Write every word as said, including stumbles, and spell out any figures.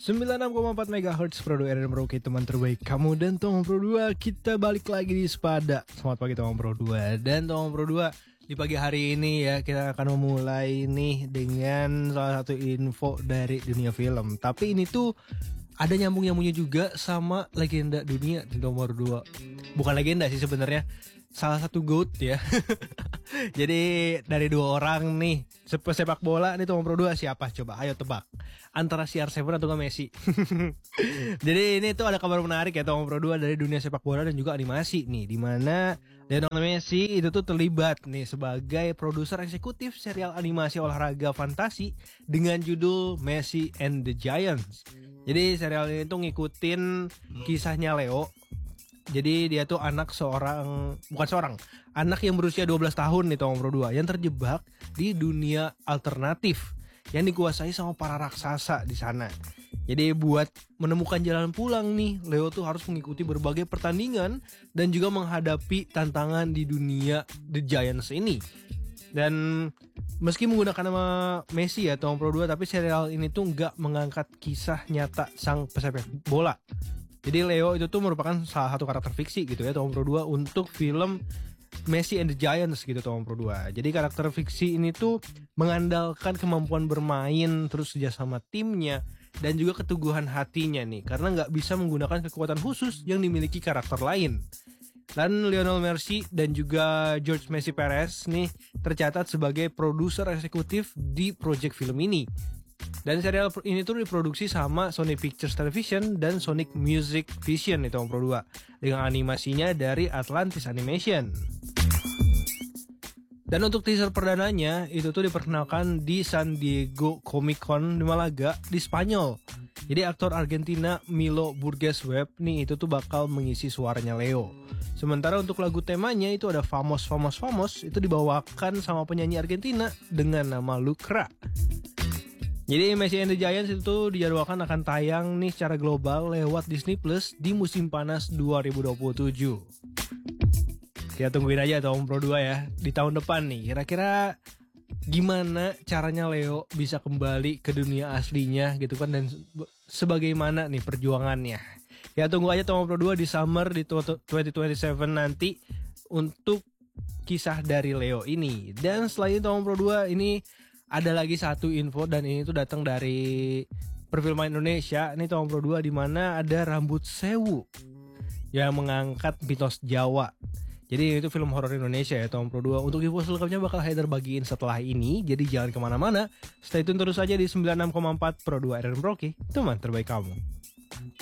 sembilan puluh enam koma empat megahertz Pro dua R M Rocky, teman terbaik kamu dan Tom Pro dua. Kita balik lagi di Sepada. Selamat pagi Tom Pro dua. Dan Tom Pro dua, di pagi hari ini ya kita akan memulai nih dengan salah satu info dari dunia film. Tapi ini tuh ada nyambung-nyambungnya juga sama legenda dunia di nomor dua. Bukan legenda sih sebenarnya, salah satu GOAT ya. Jadi dari dua orang nih sepak bola nih Tom Pro dua, siapa coba? Ayo tebak. Antara C R tujuh atau Messi. Jadi ini tuh ada kabar menarik ya Tom Pro dua dari dunia sepak bola dan juga animasi nih, di mana Lionel Messi itu tuh terlibat nih sebagai produser eksekutif serial animasi olahraga fantasi dengan judul Messi and the Giants. Jadi serial ini tuh ngikutin kisahnya Leo. Jadi dia tuh anak seorang, bukan seorang, anak yang berusia dua belas tahun nih Tom Pro dua, yang terjebak di dunia alternatif yang dikuasai sama para raksasa di sana. Jadi buat menemukan jalan pulang nih, Leo tuh harus mengikuti berbagai pertandingan dan juga menghadapi tantangan di dunia The Giants ini. Dan meski menggunakan nama Messi ya Tom Pro dua, tapi serial ini tuh nggak mengangkat kisah nyata sang pesepak bola. Jadi Leo itu tuh merupakan salah satu karakter fiksi gitu ya Tom Pro dua untuk film Messi and the Giants gitu Tom Pro dua. Jadi karakter fiksi ini tuh mengandalkan kemampuan bermain, terus kerjasama timnya, dan juga keteguhan hatinya nih, karena nggak bisa menggunakan kekuatan khusus yang dimiliki karakter lain. Dan Lionel Messi dan juga George Messi Perez nih tercatat sebagai produser eksekutif di proyek film ini. Dan serial ini tuh diproduksi sama Sony Pictures Television dan Sonic Music Vision nih Tom Pro dua, dengan animasinya dari Atlantis Animation. Dan untuk teaser perdananya itu tuh diperkenalkan di San Diego Comic Con di Malaga di Spanyol. Jadi aktor Argentina Milo Burgess Webb nih itu tuh bakal mengisi suaranya Leo. Sementara untuk lagu temanya itu ada Famos Famos Famos, itu dibawakan sama penyanyi Argentina dengan nama Lucra. Jadi Messi and the Giants itu dijadwalkan akan tayang nih secara global lewat Disney Plus di musim panas dua ribu dua puluh tujuh. Kita tungguin aja Tom Pro dua ya di tahun depan nih. Kira-kira gimana caranya Leo bisa kembali ke dunia aslinya gitu kan, dan sebagaimana nih perjuangannya. Ya tunggu aja Tom Pro dua di summer di dua ribu dua puluh tujuh nanti untuk kisah dari Leo ini. Dan selain Tom Pro dua ini ada lagi satu info, dan ini tuh datang dari perfilman Indonesia nih Tom Pro dua, di mana ada Rambut Sewu yang mengangkat mitos Jawa. Jadi itu film horor Indonesia ya Tom Pro dua. Untuk info selengkapnya bakal Haidar bagiin setelah ini. Jadi jangan kemana-mana, stay tune terus aja di sembilan puluh enam koma empat Pro dua R M Rocky, teman terbaik kamu.